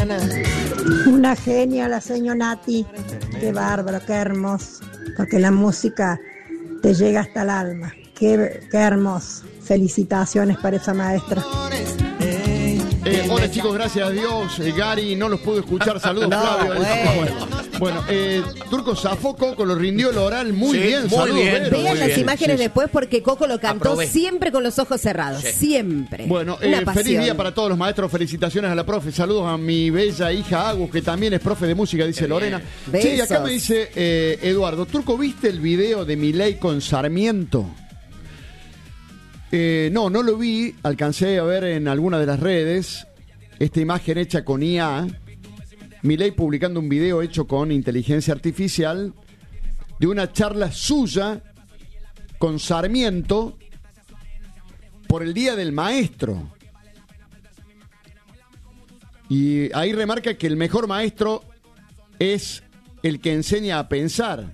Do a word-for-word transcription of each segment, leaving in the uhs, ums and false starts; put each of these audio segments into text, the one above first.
mañana. Una genia la señora Nati. Qué bárbaro, qué hermoso. Porque la música te llega hasta el alma. Qué, qué hermoso. Felicitaciones para esa maestra. Eh, hola chicos, gracias a Dios. Eh, Gary no los pudo escuchar. Saludos, no, Flavio. Bueno, bueno eh, Turco zafó, Coco lo rindió el oral muy sí, bien. muy Saludos, bien. Vero. Vean Muy las bien, imágenes sí. después porque Coco lo cantó Aprobé. siempre con los ojos cerrados. Sí. Siempre. Bueno, Una eh, pasión. feliz día para todos los maestros. Felicitaciones a la profe. Saludos a mi bella hija Agus, que también es profe de música, dice Lorena. Besos. Sí, acá me dice eh, Eduardo. Turco, ¿viste el video de Milei con Sarmiento? Eh, no, no lo vi. Alcancé a ver en alguna de las redes esta imagen hecha con I A. Milei publicando un video hecho con inteligencia artificial de una charla suya con Sarmiento por el Día del Maestro. Y ahí remarca que el mejor maestro es el que enseña a pensar,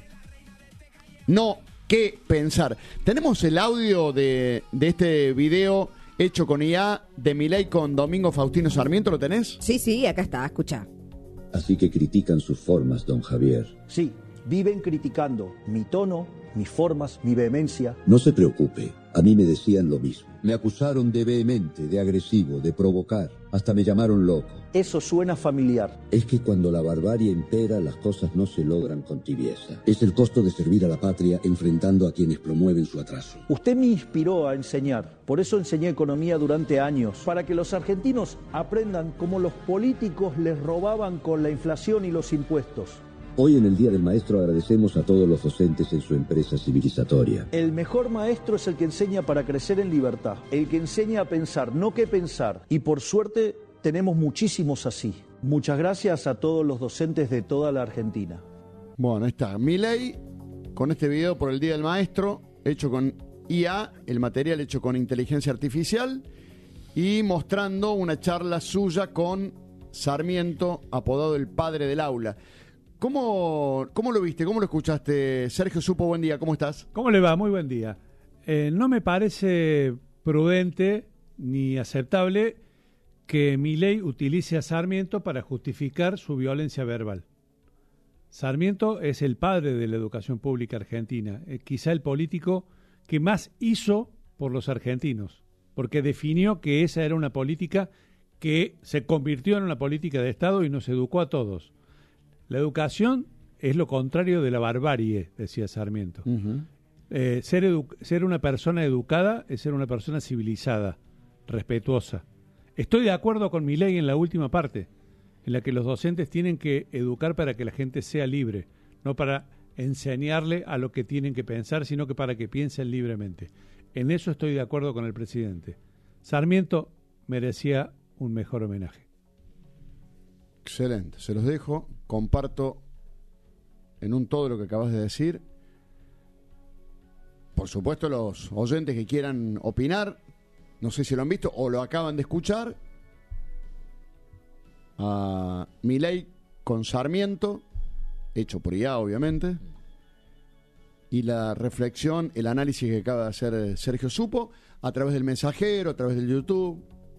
no qué pensar. Tenemos el audio de, de este video hecho con I A de Milei con Domingo Faustino Sarmiento, ¿lo tenés? Sí, sí, acá está, escucha. Así que critican sus formas, don Javier. Sí, viven criticando mi tono, mis formas, mi vehemencia. No se preocupe, a mí me decían lo mismo. Me acusaron de vehemente, de agresivo, de provocar. Hasta me llamaron loco. Eso suena familiar. Es que cuando la barbarie impera, las cosas no se logran con tibieza. Es el costo de servir a la patria enfrentando a quienes promueven su atraso. Usted me inspiró a enseñar. Por eso enseñé economía durante años. Para que los argentinos aprendan cómo los políticos les robaban con la inflación y los impuestos. Hoy en el Día del Maestro agradecemos a todos los docentes en su empresa civilizatoria. El mejor maestro es el que enseña para crecer en libertad. El que enseña a pensar, no qué pensar. Y por suerte tenemos muchísimos así. Muchas gracias a todos los docentes de toda la Argentina. Bueno, ahí está. Milei con este video por el Día del Maestro, hecho con I A, el material hecho con inteligencia artificial, y mostrando una charla suya con Sarmiento, apodado el padre del aula. ¿Cómo, cómo lo viste? ¿Cómo lo escuchaste? Sergio Supo, buen día, ¿cómo estás? ¿Cómo le va? Muy buen día. Eh, no me parece prudente ni aceptable que Milei utilice a Sarmiento para justificar su violencia verbal. Sarmiento es el padre de la educación pública argentina, eh, quizá el político que más hizo por los argentinos, porque definió que esa era una política que se convirtió en una política de Estado y nos educó a todos. La educación es lo contrario de la barbarie, decía Sarmiento. Uh-huh. Eh, ser, edu- ser una persona educada es ser una persona civilizada, respetuosa. Estoy de acuerdo con Milei en la última parte, en la que los docentes tienen que educar para que la gente sea libre, no para enseñarle a lo que tienen que pensar, sino que para que piensen libremente. En eso estoy de acuerdo con el presidente. Sarmiento merecía un mejor homenaje. Excelente, se los dejo. Comparto en un todo lo que acabas de decir. Por supuesto, los oyentes que quieran opinar, no sé si lo han visto o lo acaban de escuchar, a Milei con Sarmiento, hecho por I A obviamente, y la reflexión, el análisis que acaba de hacer Sergio Supo, a través del mensajero, a través del YouTube,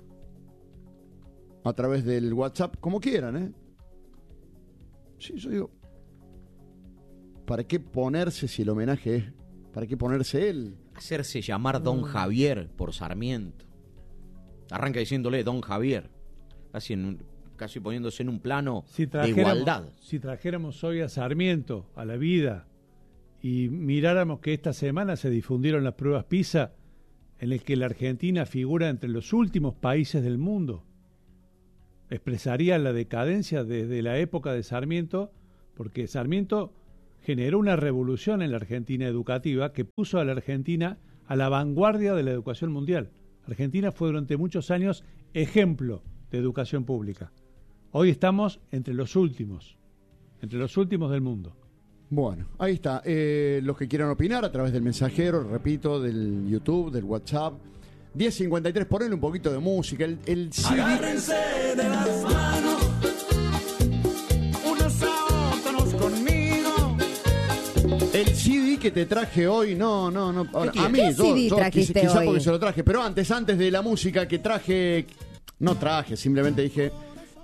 a través del WhatsApp, como quieran, ¿eh? Sí, yo digo, ¿para qué ponerse si el homenaje es? ¿Para qué ponerse él? Hacerse llamar Don Javier por Sarmiento. Arranca diciéndole Don Javier. Casi, en un, casi poniéndose en un plano si de igualdad. Si trajéramos hoy a Sarmiento a la vida y miráramos que esta semana se difundieron las pruebas PISA en el que la Argentina figura entre los últimos países del mundo, expresaría la decadencia desde la época de Sarmiento, porque Sarmiento generó una revolución en la Argentina educativa que puso a la Argentina a la vanguardia de la educación mundial. Argentina fue durante muchos años ejemplo de educación pública. Hoy estamos entre los últimos, entre los últimos del mundo. Bueno, ahí está. Eh, los que quieran opinar a través del mensajero, repito, del YouTube, del WhatsApp. diez cincuenta y tres, ponle un poquito de música. El, el C D. Agárrense de las manos, unos a otros conmigo. El C D que te traje hoy, no, no, no. Ahora, a mí, ¿Qué yo, C D yo trajiste quizá, quizá hoy? porque se lo traje. Pero antes, antes de la música que traje, no traje, simplemente dije,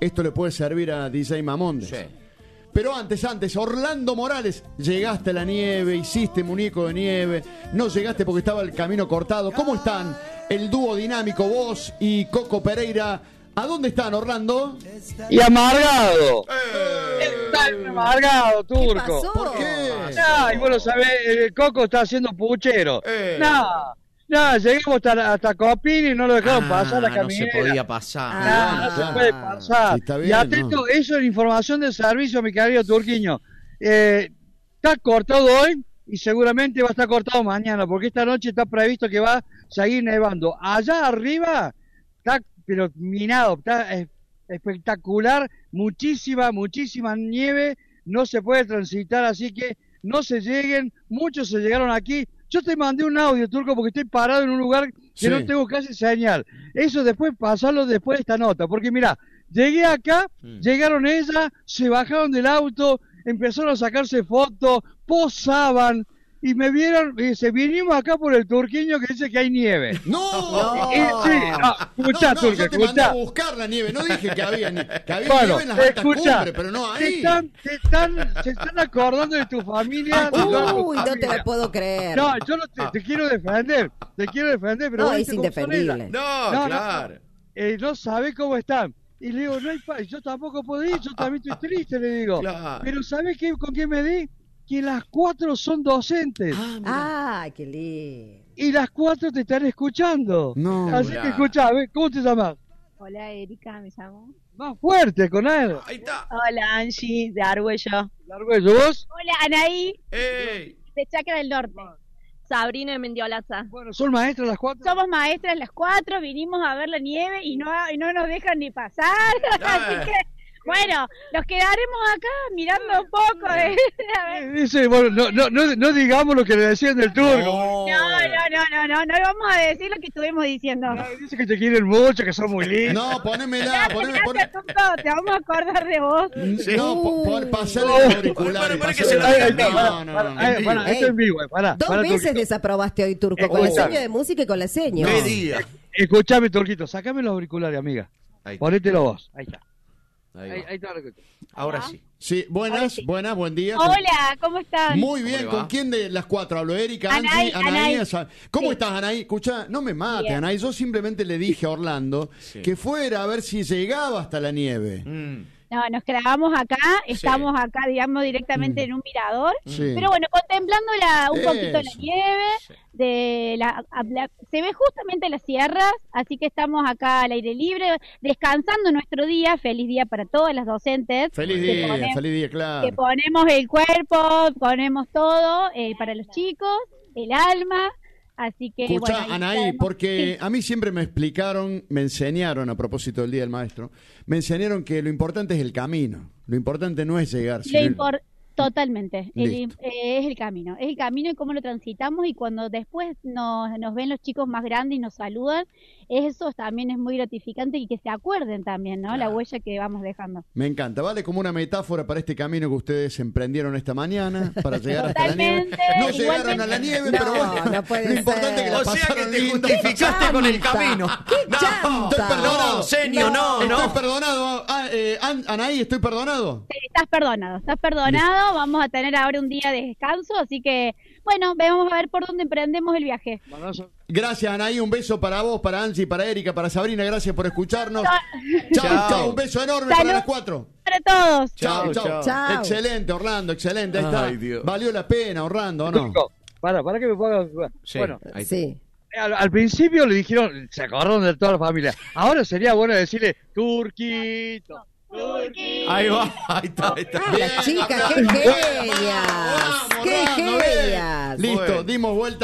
esto le puede servir a D J Mamondes. Sí. Pero antes, antes, Orlando Morales, llegaste a la nieve, hiciste muñeco de nieve, no llegaste porque estaba el camino cortado. ¿Cómo están el dúo dinámico, vos y Coco Pereira? ¿A dónde están, Orlando? Y amargado. Eh. Está amargado, Turco. ¿Qué pasó? ¿Por qué? Nah, y vos lo sabés, el Coco está haciendo puchero. Eh. No, no, llegamos hasta, hasta Copini y no lo dejaron Ah, pasar la no caminera. se podía pasar. No, no claro. se puede pasar. Sí, está bien, y atento, ¿no? eso es información de servicio, mi querido Turquiño. Eh, está cortado hoy y seguramente va a estar cortado mañana, porque esta noche está previsto que va a seguir nevando. Allá arriba está, pero minado, está eh, espectacular, muchísima, muchísima nieve, no se puede transitar, así que no se lleguen, muchos se llegaron aquí. Yo te mandé un audio, Turco, porque estoy parado en un lugar que Sí. no tengo casi señal. Eso después, pasarlo después de esta nota, porque mira, llegué acá, Mm. llegaron ellas, se bajaron del auto, empezaron a sacarse fotos, posaban, y me vieron, y dice, vinimos acá por el Turquiño que dice que hay nieve. ¡No! Y, sí, no, escuchá, no, no, Turco, yo te mandé a escuchá. buscar la nieve, no dije que había, ni- que había Bueno, nieve en las altas escucha, cumbres, pero no te ahí. están, te están, se están acordando de tu familia. de toda tu Uy, no te familia. lo puedo creer. No, yo no te, te quiero defender, te quiero defender, pero No, vos es viste cómo son indefendible. ellas. No, No, no, claro. Eh, no sabe cómo están. Y le digo, no hay pa yo tampoco puedo ir, yo también estoy triste, le digo. Claro. Pero ¿sabés qué, con qué me di? Que las cuatro son docentes. Ay, qué lindo. Y las cuatro te están escuchando. No. Así Mirá. que escuchá, a ver, ¿cómo te llamas? Hola Erika, me llamo. Más fuerte, con él. Ahí está. Hola Angie, de Argüello. Larguello, ¿vos? Hola Anaí, ¡Ey! de Chacra del Norte. Sabrina de Mendiolaza. Bueno, ¿son maestras las cuatro? Somos maestras las cuatro, vinimos a ver la nieve y no, y no nos dejan ni pasar. Así que, bueno, nos quedaremos acá mirando un poco. De, a ver. Eh, Dice, bueno, no, no, no, no digamos lo que le decían del turco. No. No, no, no, no, no, no vamos a decir lo que estuvimos diciendo. Ay, dice que te quieren mucho, que son muy lindos. No, ponémela, Gracias, poneme, gracias, Tuco, te vamos a acordar de vos. Sí. No, po- po- pasale No. los auriculares. Para, para que pasale se los- lo Ay, ay, digan. pará, No, no, pará, no, ay, no. pará, Ey. esto en vivo, eh, pará. Dos pará, veces Turquito. desaprobaste hoy, Turco, con el Escucha. sueño de música y con la seño. ¿Qué día? Escuchame, Turquito, sacame los auriculares, amiga. Ahí está. Ponételo vos. Ahí está. Ahí Ahí, va. ahí está. Turquito. Ahora sí. Sí, buenas, Ahora sí. buenas, buen día. Hola, ¿cómo están? Muy bien, ¿Cómo le ¿con va? quién de las cuatro hablo? Erika, Anaí, Angie, Anaí. Anaí. Sa- ¿Cómo Sí. estás, Anaí? Escucha, no me mate, Bien. Anaí. Yo simplemente le dije a Orlando Sí. que fuera a ver si llegaba hasta la nieve. Mm. No, nos grabamos acá, estamos acá, digamos, directamente en un mirador. Sí. Pero bueno, contemplando la, un poquito la Eso. nieve, Sí. de la, a- la- se ve justamente las sierras, así que estamos acá al aire libre, descansando nuestro día. Feliz día para todas las docentes. Feliz que día, pone- feliz día, Que claro. ponemos el cuerpo, ponemos todo eh, para los chicos, el alma. Así que, Escucha, bueno, ahí Anaí, sabemos- porque sí. a mí siempre me explicaron, me enseñaron, a propósito del Día del Maestro, me enseñaron que lo importante es el camino. Lo importante no es llegar, sino Lo el- impor- Totalmente, el- Listo. eh, es el camino, es el camino y cómo lo transitamos, y cuando después nos, nos ven los chicos más grandes y nos saludan, eso también es muy gratificante, y que se acuerden también, ¿no? La huella que vamos dejando. Me encanta, vale como una metáfora para este camino que ustedes emprendieron esta mañana para llegar hasta la nieve. Totalmente, No llegaron igualmente. a la nieve, No, pero bueno, no puede lo importante es que la O sea que pasaron te lindo. justificaste con el chanta! camino. ¡Qué No, chanta! Estoy perdonado. No, señor, no, Estoy no. perdonado. Ah, eh, An- Anaí, estoy perdonado. Sí, estás perdonado, estás perdonado, vamos a tener ahora un día de descanso, así que, bueno, vamos a ver por dónde emprendemos el viaje. Manazo. Gracias, Anaí. Un beso para vos, para Angie, para Erika, para Sabrina. Gracias por escucharnos. Chao, Chao. chao. Un beso enorme Salud. para las cuatro. Para todos. Chao, Chao, chao. chao. Excelente, Orlando, excelente. Ahí está. Ay, Dios. Valió la pena, Orlando, ¿o no? Turco, para, para que me ponga. Sí, Bueno, ahí está. Sí. al, al principio le dijeron, se acordaron de toda la familia. Ahora sería bueno decirle, Turquito. Turqui. Ahí va, ahí está, ahí está. Ah, las chicas, qué Vamos, genias. vamos, Qué Orlando, bien. genias. Listo, Bueno. dimos vuelta.